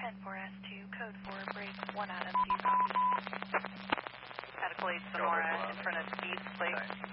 10-4S2, code 4, break 1 Adam, do you copy? Had a police Sonora in front of Steve's place.